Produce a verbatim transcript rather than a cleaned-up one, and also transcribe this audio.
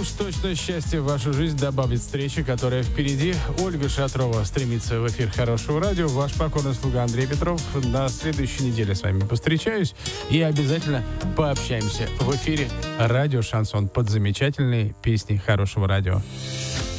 уж точно счастье в вашу жизнь добавит встречи, которая впереди. Ольга Шатрова стремится в эфир Хорошего радио. Ваш покорный слуга Андрей Петров. На следующей неделе с вами повстречаюсь и обязательно пообщаемся в эфире радио «Шансон» под замечательные песни Хорошего радио.